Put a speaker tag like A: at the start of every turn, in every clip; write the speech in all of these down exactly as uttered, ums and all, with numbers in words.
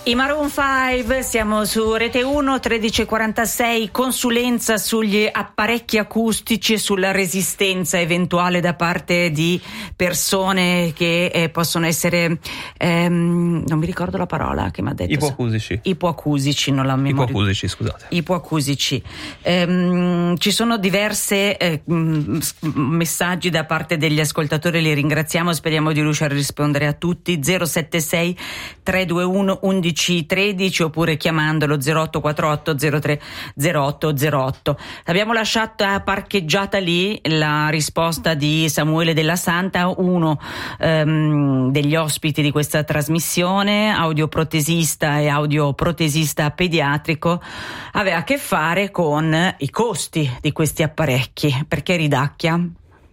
A: I Maroon cinque, siamo su Rete uno, tredici e quarantasei, consulenza sugli apparecchi acustici e sulla resistenza eventuale da parte di persone che eh, possono essere, ehm, non mi ricordo la parola che mi ha detto.
B: Ipoacusici.
A: Ipoacusici, non la memoria.
B: Ipoacusici, scusate.
A: Ipoacusici. Ehm, ci sono diverse eh, messaggi da parte degli ascoltatori, li ringraziamo, speriamo di riuscire a rispondere a tutti. zero sette sei tre due uno undici tredici oppure chiamandolo zero otto quattro otto zero tre zero otto zero otto. Abbiamo lasciato parcheggiata lì la risposta di Samuele Della Santa, uno ehm, degli ospiti di questa trasmissione, audioprotesista e audioprotesista pediatrico. Aveva a che fare con i costi di questi apparecchi. Perché ridacchia?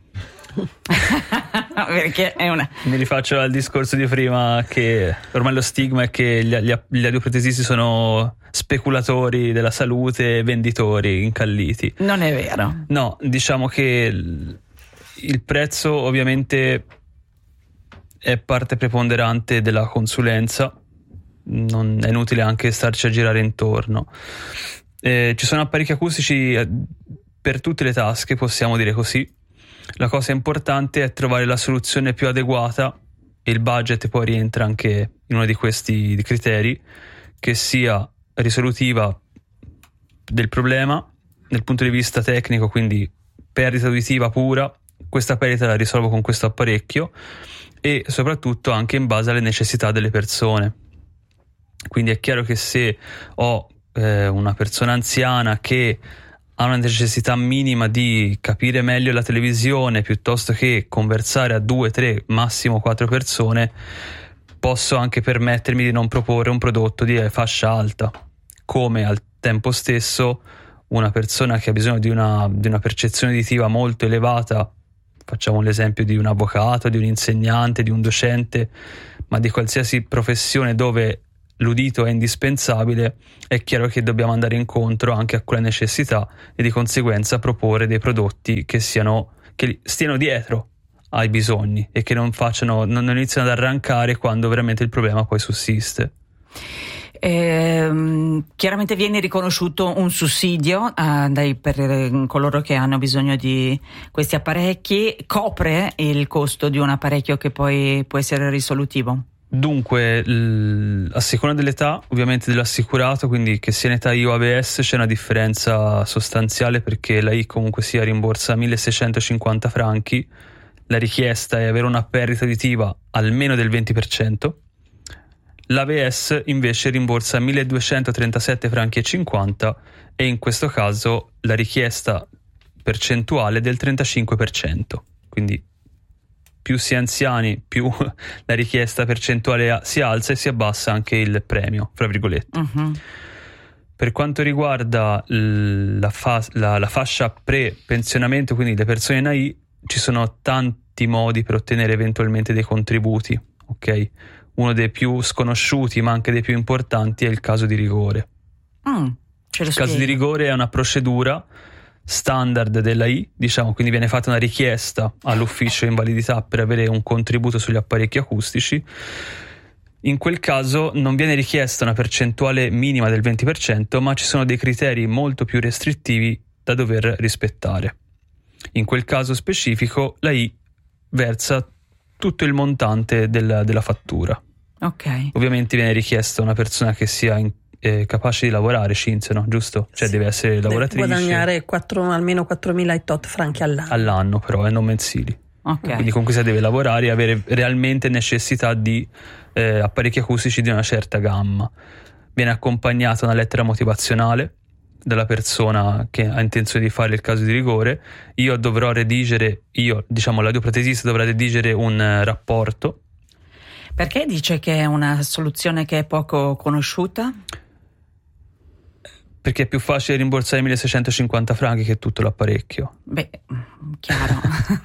A: Perché è una...
B: Mi rifaccio al discorso di prima, che ormai lo stigma è che gli, gli, gli audioprotesisti sono speculatori della salute, venditori incalliti.
A: Non è vero.
B: No, diciamo che il, il prezzo ovviamente è parte preponderante della consulenza, non è inutile anche starci a girare intorno. Eh, ci sono apparecchi acustici per tutte le tasche, possiamo dire così. La cosa importante è trovare la soluzione più adeguata, e il budget poi rientra anche in uno di questi criteri, che sia risolutiva del problema dal punto di vista tecnico, quindi perdita uditiva pura, questa perdita la risolvo con questo apparecchio, e soprattutto anche in base alle necessità delle persone. Quindi è chiaro che se ho eh, una persona anziana che ha una necessità minima di capire meglio la televisione piuttosto che conversare a due, tre, massimo quattro persone, posso anche permettermi di non proporre un prodotto di fascia alta. Come al tempo stesso una persona che ha bisogno di una, di una percezione uditiva molto elevata, facciamo l'esempio di un avvocato, di un insegnante, di un docente, ma di qualsiasi professione dove l'udito è indispensabile, è chiaro che dobbiamo andare incontro anche a quella necessità e di conseguenza proporre dei prodotti che siano, che stiano dietro ai bisogni e che non facciano, non iniziano ad arrancare quando veramente il problema poi sussiste.
A: Eh, chiaramente viene riconosciuto un sussidio eh, dai, per eh, coloro che hanno bisogno di questi apparecchi. Copre il costo di un apparecchio che poi può essere risolutivo?
B: Dunque, l- a seconda dell'età ovviamente dell'assicurato, quindi che sia in età I o A B S, c'è una differenza sostanziale, perché la I comunque sia rimborsa milleseicentocinquanta franchi, la richiesta è avere una perdita uditiva almeno del venti per cento, l'A B S invece rimborsa milleduecentotrentasette franchi e cinquanta, e in questo caso la richiesta percentuale del trentacinque per cento, quindi più si è anziani, più la richiesta percentuale si alza e si abbassa anche il premio, fra virgolette. Uh-huh. Per quanto riguarda la, fa- la, la fascia pre-pensionamento, quindi le persone in A I, ci sono tanti modi per ottenere eventualmente dei contributi, ok? Uno dei più sconosciuti, ma anche dei più importanti, è il caso di rigore.
A: Mm,
B: il caso di rigore è una procedura standard della I, diciamo, quindi viene fatta una richiesta all'ufficio invalidità per avere un contributo sugli apparecchi acustici. In quel caso non viene richiesta una percentuale minima del venti per cento, ma ci sono dei criteri molto più restrittivi da dover rispettare. In quel caso specifico la I versa tutto il montante del, della fattura.
A: Ok.
B: Ovviamente viene richiesta una persona che sia in Eh, capace di lavorare, Cinzia, no? Giusto? Cioè sì, deve essere lavoratrice,
C: deve guadagnare quattro, almeno quattromila e tot franchi all'anno
B: all'anno però, e eh, non mensili.
A: Okay.
B: Quindi con questa deve lavorare e avere realmente necessità di eh, apparecchi acustici di una certa gamma. Viene accompagnata una lettera motivazionale dalla persona che ha intenzione di fare il caso di rigore. Io dovrò redigere, io diciamo l'audioprotesista dovrà redigere un uh, rapporto.
A: Perché dice che è una soluzione che è poco conosciuta?
B: Perché è più facile rimborsare milleseicentocinquanta franchi che tutto l'apparecchio.
A: Beh, chiaro.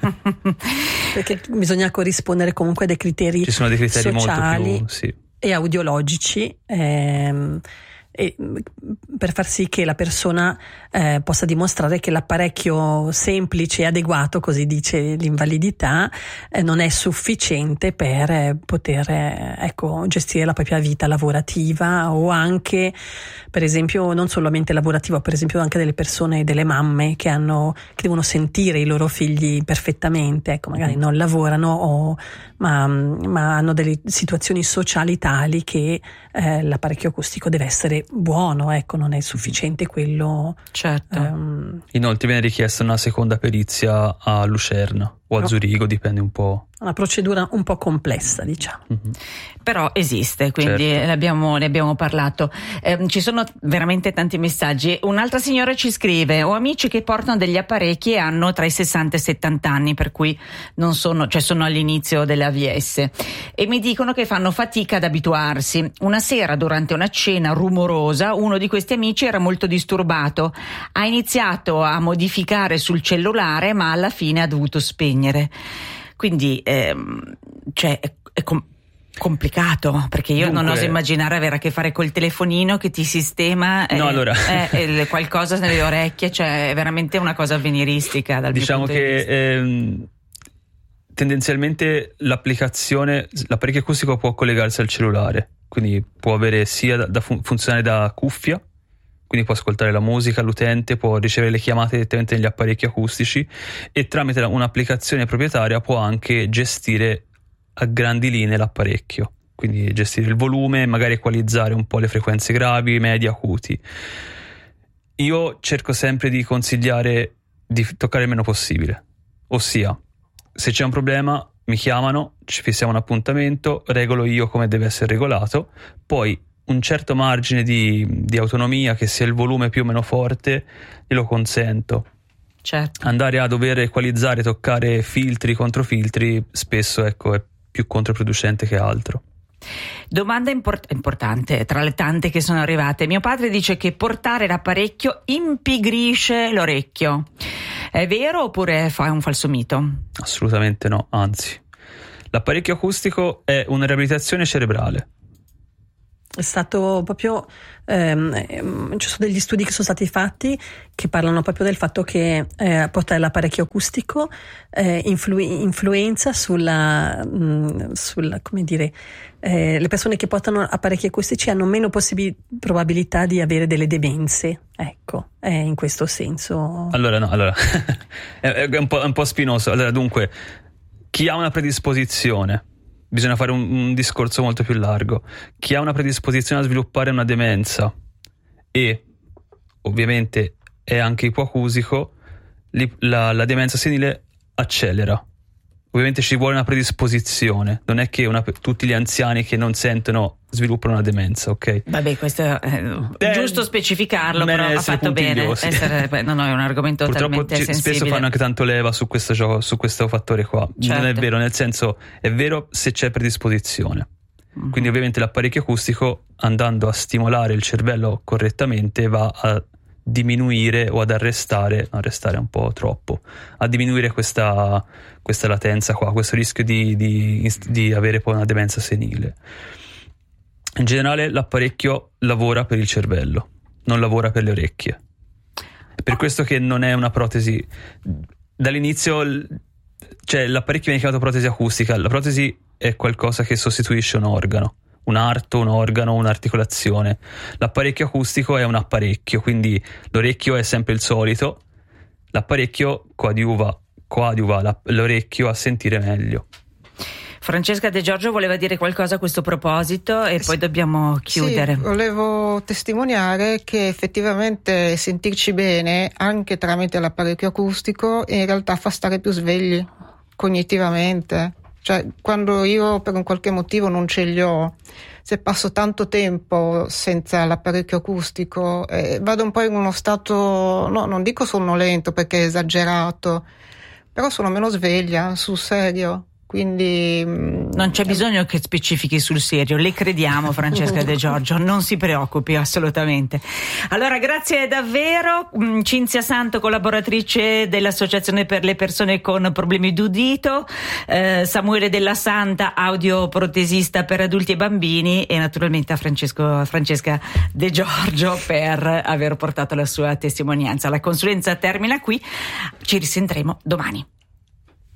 C: Perché bisogna corrispondere comunque a dei criteri,
B: ci sono dei criteri
C: sociali
B: molto più, sì,
C: e audiologici. Ehm, e per far sì che la persona eh, possa dimostrare che l'apparecchio semplice e adeguato, così dice l'invalidità, eh, non è sufficiente per eh, poter eh, ecco, gestire la propria vita lavorativa, o anche per esempio non solamente lavorativa, per esempio anche delle persone, delle mamme che hanno che devono sentire i loro figli perfettamente, ecco, magari non lavorano o, ma, ma hanno delle situazioni sociali tali che eh, l'apparecchio acustico deve essere buono, ecco, non è sufficiente quello.
A: Certo.
C: ehm,
B: Inoltre viene richiesta una seconda perizia a Lucerna o a
C: No.
B: Zurigo, dipende un po'.
C: una procedura un po' complessa, diciamo.
B: Mhm.
A: Però esiste, quindi
B: Certo.
A: ne abbiamo, ne abbiamo parlato. Eh, ci sono veramente tanti messaggi. Un'altra signora ci scrive: ho amici che portano degli apparecchi e hanno tra i sessanta e i settanta anni, per cui non sono, cioè sono all'inizio dell'A V S, e mi dicono che fanno fatica ad abituarsi. Una sera durante una cena rumorosa uno di questi amici era molto disturbato, ha iniziato a modificare sul cellulare ma alla fine ha dovuto spegnere. Quindi ehm, cioè, è, è com- complicato, perché io
B: Dunque,
A: non oso immaginare avere a che fare col telefonino che ti sistema
B: No,
A: eh,
B: allora.
A: eh, eh, qualcosa nelle orecchie, cioè è veramente una cosa avveniristica dal
B: Diciamo
A: mio punto di
B: che
A: vista.
B: ehm, tendenzialmente l'applicazione, l'apparecchio acustico può collegarsi al cellulare, quindi può avere sia da, da fun- funzionare da cuffia, quindi può ascoltare la musica, l'utente può ricevere le chiamate direttamente negli apparecchi acustici, e tramite la- un'applicazione proprietaria può anche gestire a grandi linee l'apparecchio, quindi gestire il volume, magari equalizzare un po' le frequenze gravi, medie, acuti. Io cerco sempre di consigliare di toccare il meno possibile, ossia, se c'è un problema mi chiamano, ci fissiamo un appuntamento, regolo io come deve essere regolato, poi un certo margine di, di autonomia, che sia il volume più o meno forte, glielo consento.
A: Certo.
B: Andare a dover equalizzare, toccare filtri, controfiltri, spesso ecco è più controproducente che altro.
A: Domanda import- importante tra le tante che sono arrivate. Mio padre dice che portare l'apparecchio impigrisce l'orecchio. È vero oppure fa un falso mito?
B: Assolutamente no, anzi. L'apparecchio acustico è una riabilitazione cerebrale.
C: È stato proprio ehm, ehm, ci sono degli studi che sono stati fatti che parlano proprio del fatto che eh, portare l'apparecchio acustico eh, influ- influenza sulla, mh, sulla come dire eh, le persone che portano apparecchi acustici hanno meno possibi- probabilità di avere delle demenze, ecco, è in questo senso.
B: Allora no, allora è, è un po', è un po' spinoso. Allora dunque, chi ha una predisposizione, bisogna fare un, un discorso molto più largo. Chi ha una predisposizione a sviluppare una demenza e ovviamente è anche ipoacusico, li, la, la demenza senile accelera. Ovviamente ci vuole una predisposizione, non è che una, tutti gli anziani che non sentono sviluppano una demenza, ok?
A: Vabbè, questo è
B: Eh,
A: giusto specificarlo,
B: bene
A: però ha
B: essere
A: fatto bene.
B: puntigliosi.
A: Essere, no, no, è un argomento
B: Purtroppo
A: talmente
B: ci-
A: sensibile.
B: spesso fanno anche tanto leva su questo gioco, su questo fattore qua.
A: Certo.
B: Non è vero, nel senso, è vero se c'è predisposizione.
A: Mhm.
B: Quindi ovviamente l'apparecchio acustico, andando a stimolare il cervello correttamente, va a diminuire o ad arrestare, arrestare un po' troppo, a diminuire questa, questa latenza qua, questo rischio di, di, di avere poi una demenza senile. In generale l'apparecchio lavora per il cervello, non lavora per le orecchie. È per questo che non è una protesi. Dall'inizio, cioè, l'apparecchio viene chiamato protesi acustica. La protesi è qualcosa che sostituisce un organo, un arto, un organo, un'articolazione. L'apparecchio acustico è un apparecchio, quindi l'orecchio è sempre il solito, l'apparecchio coadiuva, coadiuva la, l'orecchio a sentire meglio.
A: Francesca De Giorgio voleva dire qualcosa a questo proposito e poi dobbiamo chiudere.
D: Sì, volevo testimoniare che effettivamente sentirci bene anche tramite l'apparecchio acustico in realtà fa stare più svegli cognitivamente. Cioè, quando io per un qualche motivo non ce li ho, se passo tanto tempo senza l'apparecchio acustico, eh, vado un po' in uno stato, no, non dico sonnolento perché è esagerato, però sono meno sveglia, sul serio. quindi
A: non c'è bisogno che specifichi sul serio, le crediamo Francesca De Giorgio, non si preoccupi assolutamente. Allora grazie davvero. Cinzia Santo, collaboratrice dell'Associazione per le persone con problemi d'udito, eh, Samuele Della Santa, audioprotesista per adulti e bambini, e naturalmente a Francesco, a Francesca De Giorgio per aver portato la sua testimonianza. La consulenza termina qui, ci risentiremo domani.